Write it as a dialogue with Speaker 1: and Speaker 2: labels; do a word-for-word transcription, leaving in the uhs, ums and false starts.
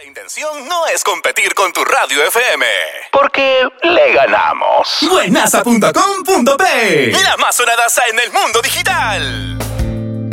Speaker 1: La intención no es competir con tu radio F M, porque le ganamos. Buenaza punto com punto pe, la más sonada en el mundo digital.